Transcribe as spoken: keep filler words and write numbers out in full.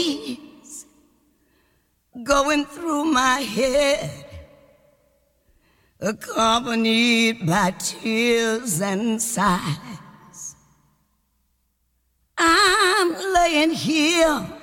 going through my head, accompanied by tears and sighs. I'm laying here